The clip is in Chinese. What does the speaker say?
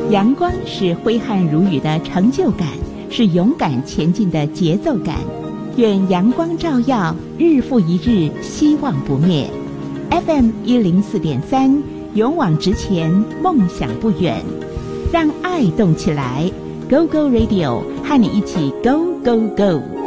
阳光是挥汗如雨的成就感，是勇敢前进的节奏感。愿阳光照耀，日复一日，希望不灭。FM 104.3，勇往直前，梦想不远。让爱动起来 ，Go Go Radio， 和你一起 Go Go Go。